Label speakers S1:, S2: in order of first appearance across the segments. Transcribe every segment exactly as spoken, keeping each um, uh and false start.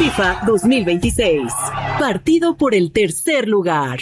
S1: FIFA dos mil veintiséis. Partido por el tercer lugar.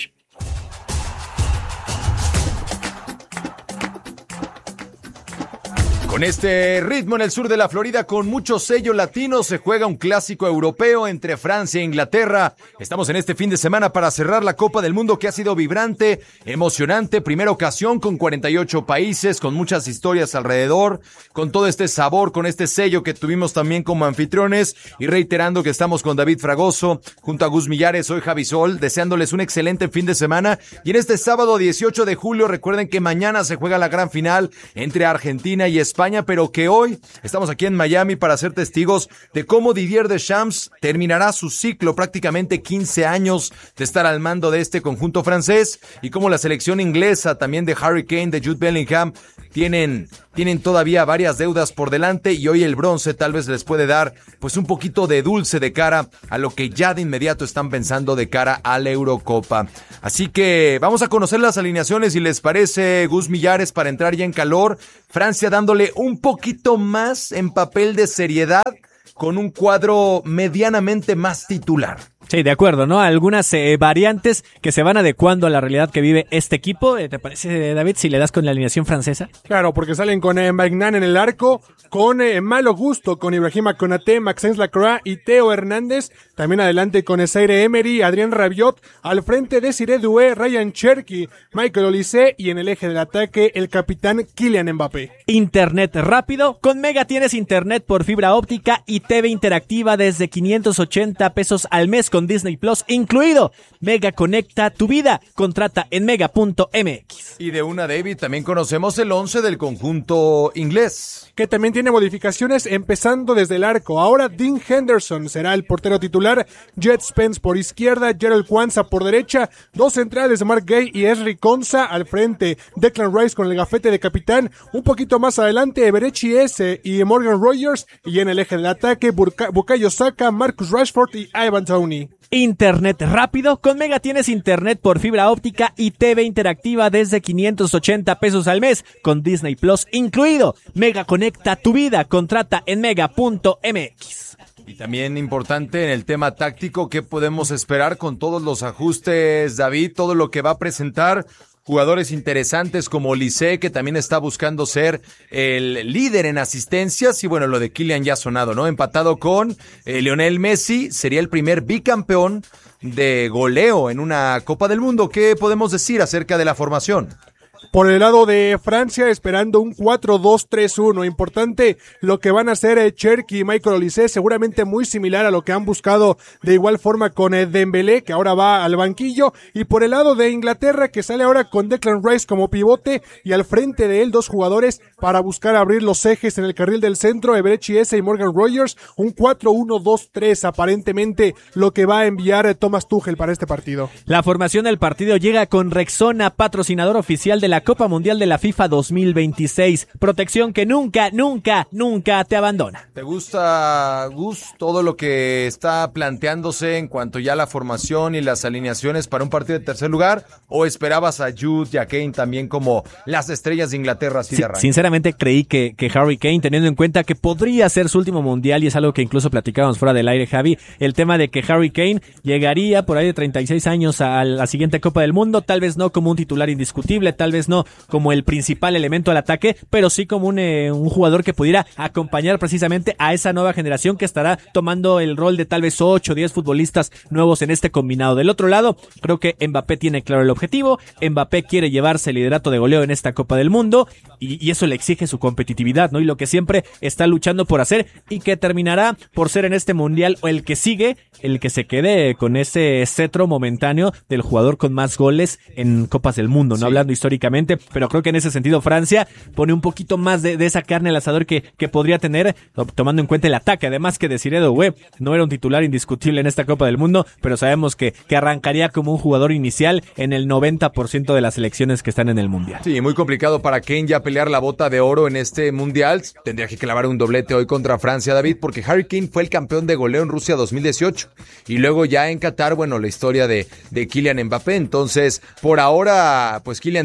S2: Con este ritmo en el sur de la Florida, con mucho sello latino, se juega un clásico europeo entre Francia e Inglaterra. Estamos en este fin de semana para cerrar la Copa del Mundo, que ha sido vibrante, emocionante, primera ocasión con cuarenta y ocho países, con muchas historias alrededor, con todo este sabor, con este sello que tuvimos también como anfitriones, y reiterando que estamos con David Fragoso, junto a Gus Millares, soy Javi Sol, deseándoles un excelente fin de semana. Y en este sábado dieciocho de julio, recuerden que mañana se juega la gran final entre Argentina y España, pero que hoy estamos aquí en Miami para ser testigos de cómo Didier Deschamps terminará su ciclo, prácticamente quince años de estar al mando de este conjunto francés, y cómo la selección inglesa, también de Harry Kane, de Jude Bellingham, tienen, tienen todavía varias deudas por delante, y hoy el bronce tal vez les puede dar pues un poquito de dulce de cara a lo que ya de inmediato están pensando de cara a la Eurocopa. Así que vamos a conocer las alineaciones, si les parece, Gus Millares, para entrar ya en calor. Francia dándole un poquito más en papel de seriedad, con un cuadro medianamente más titular.
S3: Sí, de acuerdo, ¿no? Algunas eh, variantes que se van adecuando a la realidad que vive este equipo. ¿Te parece, David, si le das con la alineación francesa?
S4: Claro, porque salen con eh, Magnan en el arco, con eh, Malo Gusto, con Ibrahima Konaté, Maxence Lacroix y Theo Hernández. También adelante con Zaire Emery, Adrien Rabiot, al frente Desiré Doué, Ryan Cherki, Michael Olise, y en el eje del ataque el capitán Kylian Mbappé.
S3: Internet rápido. Con Mega tienes internet por fibra óptica y T V interactiva desde quinientos ochenta pesos al mes con Disney Plus incluido. Mega conecta tu vida. Contrata en mega punto m x.
S2: Y de una, David, también conocemos el once del conjunto inglés,
S4: que también tiene modificaciones, empezando desde el arco. Ahora Dean Henderson será el portero titular, Jet Spence por izquierda, Gerald Kwanzaa por derecha, dos centrales, Mark Gay y Ezri Konsa al frente, Declan Rice con el gafete de capitán, un poquito más adelante Eberechi Eze y Morgan Rogers, y en el eje del ataque Burka- Bukayo Saka, Marcus Rashford y Ivan Toney.
S3: Internet rápido. Con Mega tienes internet por fibra óptica y T V interactiva desde quinientos ochenta pesos al mes con Disney Plus incluido. Mega conecta tu vida. Contrata en mega punto m x.
S2: Y también importante en el tema táctico, ¿qué podemos esperar con todos los ajustes, David? Todo lo que va a presentar. Jugadores interesantes como Olise, que también está buscando ser el líder en asistencias. Y bueno, lo de Kylian ya ha sonado, ¿no? Empatado con eh, Lionel Messi, sería el primer bicampeón de goleo en una Copa del Mundo. ¿Qué podemos decir acerca de la formación?
S4: Por el lado de Francia, esperando un cuatro dos tres uno. Importante lo que van a hacer eh, Cherki y Michael Olise, seguramente muy similar a lo que han buscado de igual forma con eh, Dembélé, que ahora va al banquillo. Y por el lado de Inglaterra, que sale ahora con Declan Rice como pivote, y al frente de él dos jugadores para buscar abrir los ejes en el carril del centro, Eberechi Eze y Morgan Rogers. Un cuatro uno dos tres, aparentemente lo que va a enviar eh, Thomas Tuchel para este partido.
S3: La formación del partido llega con Rexona, patrocinador oficial de la Copa Mundial de la FIFA dos mil veintiséis. Protección que nunca, nunca, nunca te abandona.
S2: ¿Te gusta, Gus, todo lo que está planteándose en cuanto ya a la formación y las alineaciones para un partido de tercer lugar? ¿O esperabas a Jude y a Kane también como las estrellas de Inglaterra así
S3: Sí,
S2: de arranque?
S3: sinceramente creí que, que Harry Kane, teniendo en cuenta que podría ser su último mundial, y es algo que incluso platicábamos fuera del aire, Javi, el tema de que Harry Kane llegaría por ahí de treinta y seis años a la siguiente Copa del Mundo, tal vez no como un titular indiscutible, tal vez no como el principal elemento al ataque, pero sí como un, eh, un jugador que pudiera acompañar precisamente a esa nueva generación que estará tomando el rol de tal vez ocho o diez futbolistas nuevos en este combinado. Del otro lado, creo que Mbappé tiene claro el objetivo. Mbappé quiere llevarse el liderato de goleo en esta Copa del Mundo, y, y eso le exige su competitividad, ¿no? Y lo que siempre está luchando por hacer, y que terminará por ser en este mundial o el que sigue, el que se quede con ese cetro momentáneo del jugador con más goles en Copas del Mundo, no sí. Hablando históricamente, pero creo que en ese sentido Francia pone un poquito más de, de esa carne al asador que, que podría tener, tomando en cuenta el ataque. Además que Desiré Doué no era un titular indiscutible en esta Copa del Mundo, pero sabemos que, que arrancaría como un jugador inicial en el noventa por ciento de las selecciones que están en el Mundial.
S2: Sí, muy complicado para Kane ya pelear la bota de oro en este Mundial. Tendría que clavar un doblete hoy contra Francia, David, porque Harry Kane fue el campeón de goleo en Rusia dos mil dieciocho. Y luego ya en Qatar, bueno, la historia de, de Kylian Mbappé. Entonces, por ahora, pues Kylian tiene este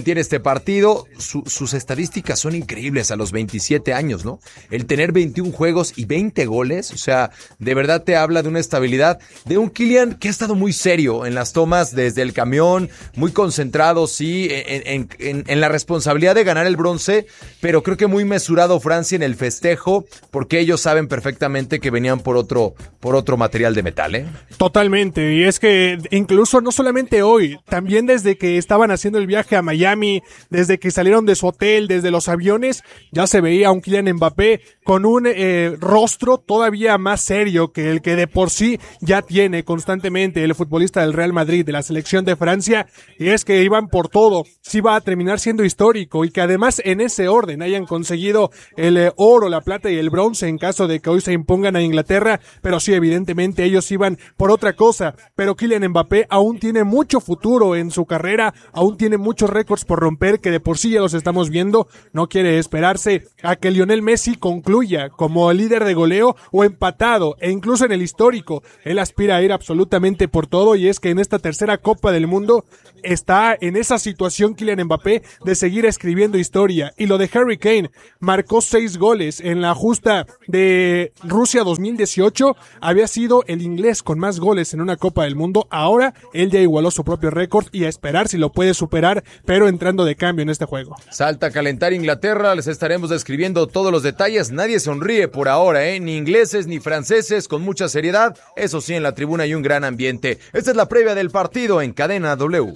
S2: partido, su, sus estadísticas son increíbles a los veintisiete años, ¿no? El tener veintiún juegos y veinte goles, o sea, de verdad te habla de una estabilidad, de un Kylian que ha estado muy serio en las tomas desde el camión, muy concentrado, sí, en, en, en, en la responsabilidad de ganar el bronce, pero creo que muy mesurado Francia en el festejo, porque ellos saben perfectamente que venían por otro, por otro material de metal, ¿eh?
S4: Totalmente, y es que incluso no solamente hoy, también desde que estaban haciendo el viaje a Miami, desde que salieron de su hotel, desde los aviones, ya se veía a un Kylian Mbappé con un eh, rostro todavía más serio que el que de por sí ya tiene constantemente el futbolista del Real Madrid, de la selección de Francia, y es que iban por todo, sí va a terminar siendo histórico, y que además en ese orden hayan conseguido el eh, oro, la plata y el bronce en caso de que hoy se impongan a Inglaterra, pero sí, evidentemente ellos iban por otra cosa, pero Kylian Mbappé aún tiene mucho futuro en su carrera, aún tiene muchos récords por romper que de por sí ya los estamos viendo, no quiere esperarse a que Lionel Messi concluya como el líder de goleo o empatado, e incluso en el histórico, él aspira a ir absolutamente por todo, y es que en esta tercera Copa del Mundo está en esa situación Kylian Mbappé de seguir escribiendo historia, y lo de Harry Kane, marcó seis goles en la justa de Rusia dos mil dieciocho, había sido el inglés con más goles en una Copa del Mundo, ahora él ya igualó su propio récord y a esperar si lo puede superar, pero entrando de cambio en este juego.
S2: Salta a calentar Inglaterra, les estaremos describiendo todos los detalles, nadie sonríe por ahora, ¿eh? Ni ingleses ni franceses, con mucha seriedad, eso sí, en la tribuna hay un gran ambiente. Esta es la previa del partido en Cadena W.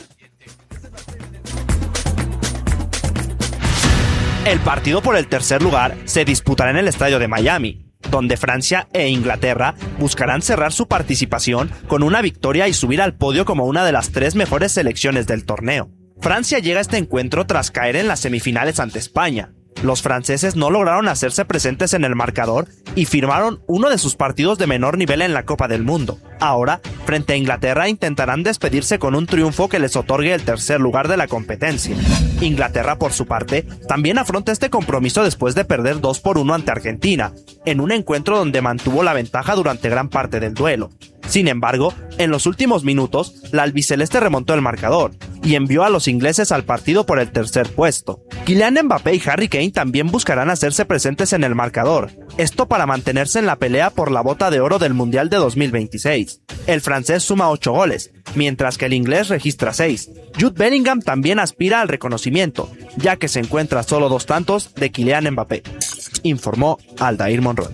S5: El partido por el tercer lugar se disputará en el estadio de Miami, donde Francia e Inglaterra buscarán cerrar su participación con una victoria y subir al podio como una de las tres mejores selecciones del torneo. Francia llega a este encuentro tras caer en las semifinales ante España. Los franceses no lograron hacerse presentes en el marcador y firmaron uno de sus partidos de menor nivel en la Copa del Mundo. Ahora, frente a Inglaterra, intentarán despedirse con un triunfo que les otorgue el tercer lugar de la competencia. Inglaterra, por su parte, también afronta este compromiso después de perder dos por uno ante Argentina, en un encuentro donde mantuvo la ventaja durante gran parte del duelo. Sin embargo, en los últimos minutos, la albiceleste remontó el marcador y envió a los ingleses al partido por el tercer puesto. Kylian Mbappé y Harry Kane también buscarán hacerse presentes en el marcador, esto para mantenerse en la pelea por la bota de oro del Mundial de dos mil veintiséis. El francés suma ocho goles, mientras que el inglés registra seis. Jude Bellingham también aspira al reconocimiento, ya que se encuentra a solo dos tantos de Kylian Mbappé, informó Aldair Monroy.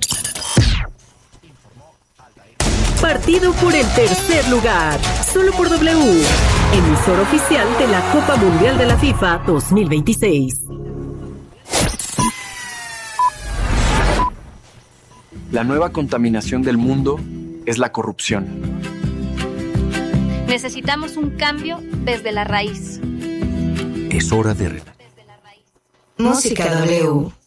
S1: Partido por el tercer lugar, solo por W, emisor oficial de la Copa Mundial de la FIFA dos mil veintiséis.
S6: La nueva contaminación del mundo es la corrupción.
S7: Necesitamos un cambio desde la raíz.
S6: Es hora de...
S8: Música W.